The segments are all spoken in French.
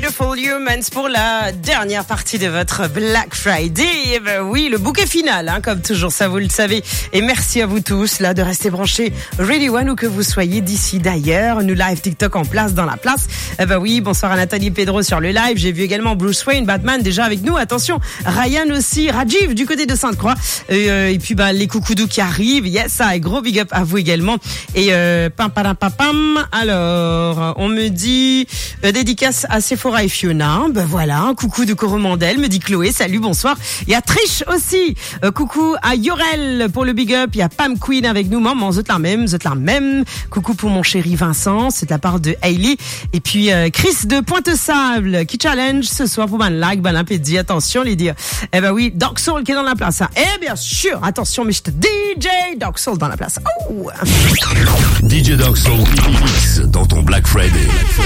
Beautiful Humans pour la dernière partie de votre Black Friday. Et ben oui, le bouquet final, comme toujours, ça vous le savez. Et merci à vous tous là de rester branchés Radio One où que vous soyez d'ici d'ailleurs. Nous live TikTok en place dans la place. Eh ben oui, bonsoir à Nathalie Pedro sur le live. J'ai vu également Bruce Wayne, Batman déjà avec nous. Attention, Ryan aussi, Rajiv du côté de Sainte-Croix. Et puis les coucoudous qui arrivent. Yes, ça, gros big up à vous également. Et pam. Alors, on me dit dédicace à Sephora et Fiona. Ben voilà, un coucou de Coromandel, me dit Chloé. Salut, bonsoir. Il y a Trish aussi. Coucou à Yorel pour le big up. Il y a Pam Queen avec nous. Maman, vous êtes la même. Coucou pour mon chéri Vincent. C'est de la part de Hailey. Et puis Chris de Pointe-Sable qui challenge ce soir pour ban like, ban appétit. Attention les dire. Eh ben oui, Dark Soul qui est dans la place. Et bien sûr, attention, mais je te DJ Dark Soul dans la place. Oh. DJ Dark Soul Mix dans ton Black Friday.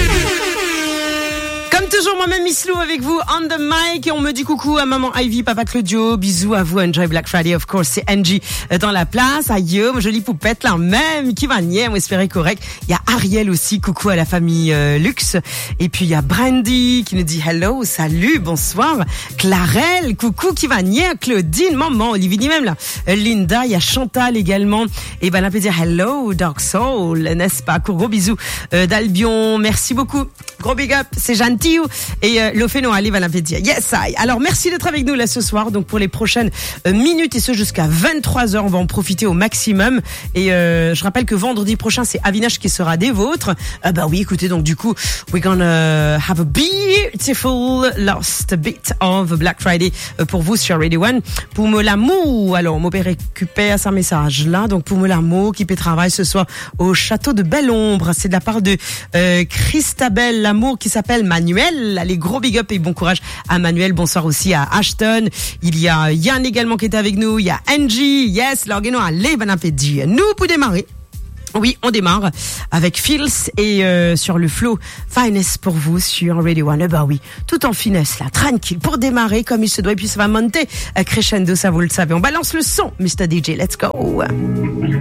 Comme toujours, moi-même Miss Lou avec vous on the mic et on me dit coucou à maman Ivy, papa Claudio, bisous à vous, enjoy Black Friday, of course, c'est Angie dans la place, aïe, ma jolie poupette là même, qui va nier, on espérait correct. Il y a Ariel aussi, coucou à la famille Lux, et puis il y a Brandy qui nous dit hello, salut, bonsoir, Clarelle, coucou, qui va nier, Claudine, maman, Olivie même là, Linda, il y a Chantal également, et ben elle peut dire hello, Dark Soul, n'est-ce pas, gros bisous d'Albion, merci beaucoup, gros big up, c'est gentil. Et l'Ophéno Ali va dire yes I. Alors merci d'être avec nous là ce soir. Donc pour les prochaines minutes et ce jusqu'à 23h, on va en profiter au maximum. Et je rappelle que vendredi prochain c'est Avinash qui sera des vôtres. Bah oui, écoutez, donc du coup we're gonna have a beautiful last bit of Black Friday pour vous sur Radio One. Pour Molamou, alors on peut récupérer sa message là. Donc pour Molamou qui peut travailler ce soir au château de Belle-Ombre, c'est de la part de Christabelle Lamour qui s'appelle Manuel. Allez, gros big up et bon courage à Manuel. Bonsoir aussi à Ashton. Il y a Yann également qui est avec nous. Il y a Angie. Yes, l'organo, allez, bon appétit. Nous, pour démarrer. Oui, on démarre avec Fils et sur le flow Finesse pour vous sur Radio One. Bah oui, tout en finesse là, tranquille pour démarrer comme il se doit et puis ça va monter crescendo, ça vous le savez. On balance le son, Mr. DJ, let's go.